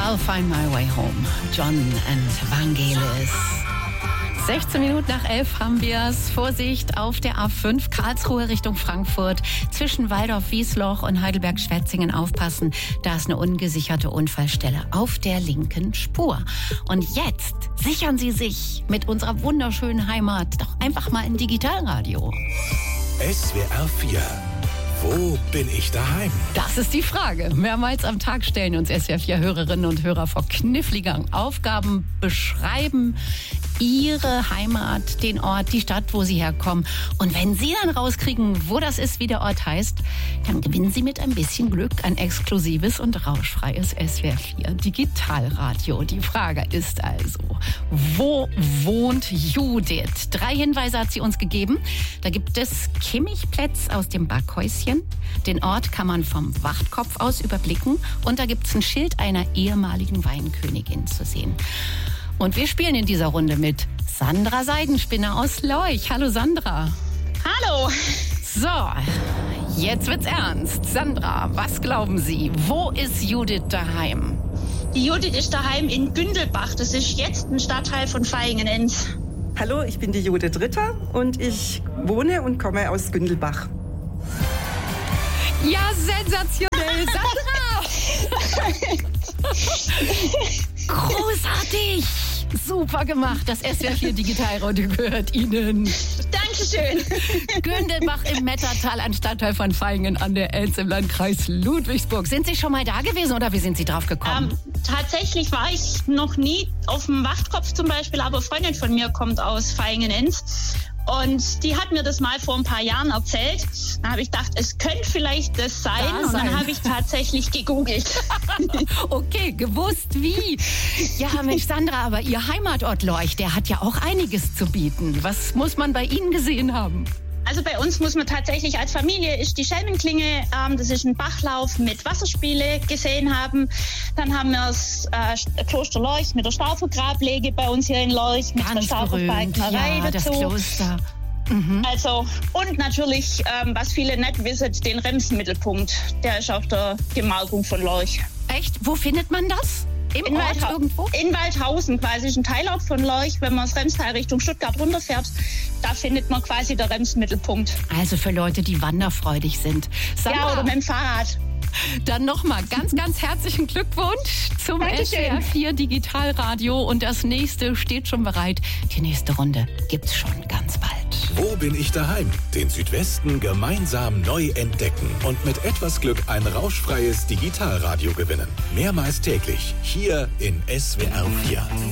I'll find my way home. John and Vangelis. 16 Minuten nach 11 haben wir es. Vorsicht auf der A5 Karlsruhe Richtung Frankfurt. Zwischen Waldorf-Wiesloch und Heidelberg-Schwetzingen aufpassen. Da ist eine ungesicherte Unfallstelle auf der linken Spur. Und jetzt sichern Sie sich mit unserer wunderschönen Heimat doch einfach mal ein Digitalradio. SWR 4. Wo bin ich daheim? Das ist die Frage. Mehrmals am Tag stellen uns SWR4-Hörerinnen und Hörer vor knifflige Aufgaben, beschreiben ihre Heimat, den Ort, die Stadt, wo sie herkommen. Und wenn sie dann rauskriegen, wo das ist, wie der Ort heißt, dann gewinnen sie mit ein bisschen Glück ein exklusives und rauschfreies SWR4 Digitalradio. Die Frage ist also, wo wohnt Judith? 3 Hinweise hat sie uns gegeben. Da gibt es Kimmich-Plätz aus dem Backhäuschen. Den Ort kann man vom Wachtkopf aus überblicken. Und da gibt es ein Schild einer ehemaligen Weinkönigin zu sehen. Und wir spielen in dieser Runde mit Sandra Seidenspinner aus Leuch. Hallo Sandra. Hallo. So, jetzt wird's ernst. Sandra, was glauben Sie? Wo ist Judith daheim? Die Judith ist daheim in Gündelbach. Das ist jetzt ein Stadtteil von Vaihingen-Enz. Hallo, ich bin die Judith Ritter und ich wohne und komme aus Gündelbach. Ja, sensationell, Sandra! Großartig! Super gemacht. Das SWR4 Digitalradio gehört Ihnen. Dankeschön. Gündelbach im Mettertal, ein Stadtteil von Vaihingen an der Enz im Landkreis Ludwigsburg. Sind Sie schon mal da gewesen oder wie sind Sie drauf gekommen? Tatsächlich war ich noch nie auf dem Wachtkopf zum Beispiel, aber eine Freundin von mir kommt aus Vaihingen-Enz. Und die hat mir das mal vor ein paar Jahren erzählt. Da habe ich gedacht, es könnte vielleicht das sein. Und dann habe ich tatsächlich gegoogelt. Okay, gewusst wie. Ja, Mensch, Sandra, aber Ihr Heimatort Leuch, der hat ja auch einiges zu bieten. Was muss man bei Ihnen gesehen haben? Also bei uns muss man tatsächlich als Familie ist die Schelmenklinge, das ist ein Bachlauf mit Wasserspiele gesehen haben. Dann haben wir das Kloster Leuch mit der Staufergrablege bei uns hier in Leuch, mit der Stauferbalknerei dazu. Das Kloster. Also, und natürlich, was viele nicht wissen, den Remsmittelpunkt. Der ist auf der Gemarkung von Leuch. Echt? Wo findet man das? Im Ort irgendwo? In Waldhausen quasi, ist ein Teilort von Leuch. Wenn man das Remstal Richtung Stuttgart runterfährt, da findet man quasi den Remsmittelpunkt. Also für Leute, die wanderfreudig sind. Sandra, ja, oder mit dem Fahrrad. Dann nochmal ganz, ganz herzlichen Glückwunsch zum SWR4 Digitalradio. Und das nächste steht schon bereit. Die nächste Runde gibt's schon ganz bald. Wo bin ich daheim? Den Südwesten gemeinsam neu entdecken und mit etwas Glück ein rauschfreies Digitalradio gewinnen. Mehrmals täglich hier in SWR 4.